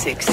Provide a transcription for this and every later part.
6.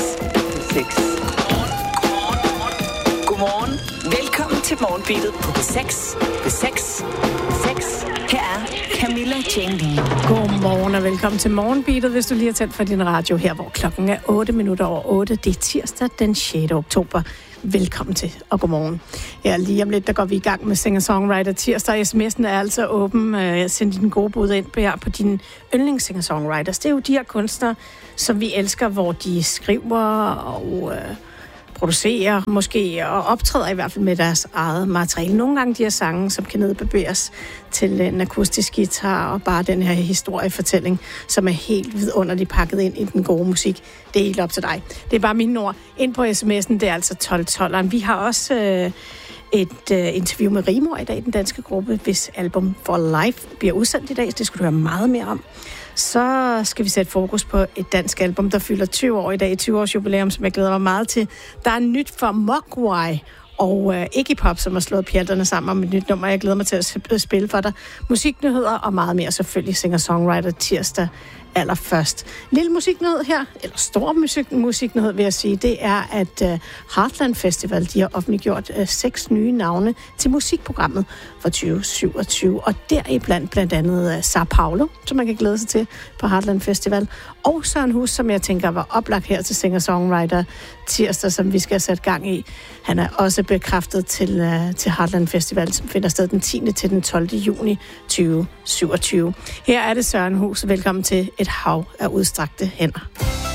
Godmorgen. Velkommen til Morgenbeatet på B6. B6. Her er Camilla Jane Lea. Godmorgen og velkommen til Morgenbeatet, hvis du lige har tændt for din radio her, hvor klokken er 8 minutter over 8. Det er tirsdag den 6. oktober. Velkommen til, og godmorgen. Ja, lige om lidt, der går vi i gang med singer-songwriter tirsdag. SMS'en er altså åben. Send din gode bud ind på dine yndlings-singer-songwriters. Det er jo de her kunstnere, som vi elsker, hvor de skriver og producerer måske, og optræder i hvert fald med deres eget materiale. Nogle gange de her sange, som kan nedbevæges til en akustisk guitar, og bare den her historiefortælling, som er helt vidunderligt pakket ind i den gode musik. Det er helt op til dig. Det er bare mine ord. Ind på sms'en, det er altså 1212'eren. Vi har også et interview med Rimor i dag, den danske gruppe, hvis album For Life bliver udsendt i dag. Det skal du høre meget mere om. Så skal vi sætte fokus på et dansk album, der fylder 20 år i dag, 20 års jubilæum, som jeg glæder mig meget til. Der er nyt fra Mogwai og Iggy Pop, som har slået pjalterne sammen om et nyt nummer. Jeg glæder mig til at spille for dig. Musiknyheder og meget mere, selvfølgelig singer-songwriter tirsdag allerførst. Lille musiknyhed her, eller stor musiknyhed vil jeg sige, det er, at Heartland Festival, de har offentliggjort 6 nye navne til musikprogrammet for 2027, og deriblandt blandt andet Sao Paulo, som man kan glæde sig til på Heartland Festival, og Søren Hus, som jeg tænker var oplagt her til singer-songwriter tirsdag, som vi skal sætte gang i. Han er også bekræftet til Heartland Festival, som finder sted den 10. til den 12. juni 2027. Her er det Søren Hus. Velkommen til et hav af udstrakte hænder.